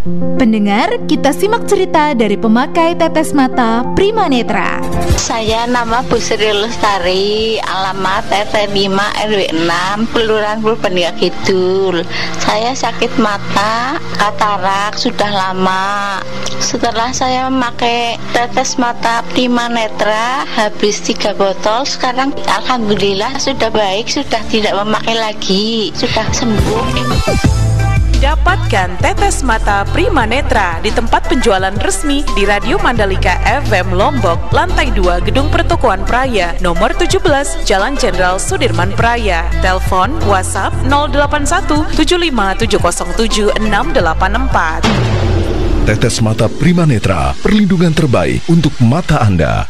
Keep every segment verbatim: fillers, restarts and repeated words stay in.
Pendengar, kita simak cerita dari pemakai tetes mata Prima Netra. Saya nama Bu Sri Lestari, alamat R T lima R W enam, Kelurahan Purbalingga Kidul. Saya sakit mata, katarak sudah lama. Setelah saya memakai tetes mata Prima Netra, habis tiga botol, sekarang alhamdulillah sudah baik, sudah tidak memakai lagi, sudah sembuh. Dapatkan tetes mata Prima Netra di tempat penjualan resmi di Radio Mandalika F M Lombok, lantai dua Gedung Pertokoan Praya, nomor tujuh belas, Jalan Jenderal Sudirman Praya. Telepon WhatsApp nol delapan satu tujuh lima tujuh nol tujuh enam delapan empat. Tetes mata Prima Netra, perlindungan terbaik untuk mata Anda.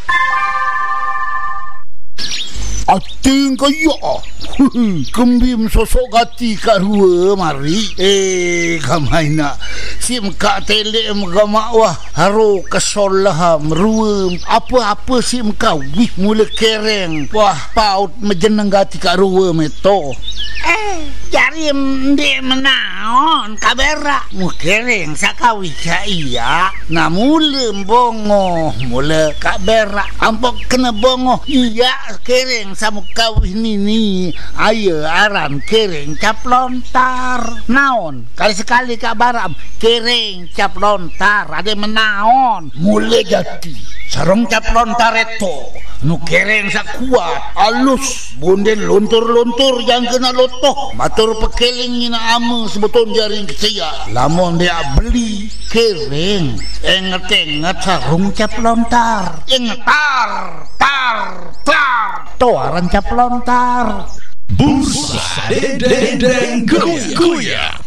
Ating kaya kembim sosok gati kat rua mari. Eh kamai nak sim kak tele magamak wah haro kesol lah merua apa-apa sim kau wih mula kereng wah paut mejeneng gati kat rua meto. Eh cari mde menaon kabera mu kereng sakawi ka iya na mula bongo mula kabera ampok kena bongo iya kereng sama kawih nini ayo aran kereng cap lontar naon kali-sekali kak baram kereng cap lontar ada menaon mulai jadi sarong cap lontar itu nu kereng sak kuat alus bonden lontur-lontur yang kena lotoh matur pekeling ina ame sebetul jaring kecaya lamun dia beli kereng enget-enget sarung cap lontar engetar tar tar toaran cap lontar Bursa Dendeng Goyang.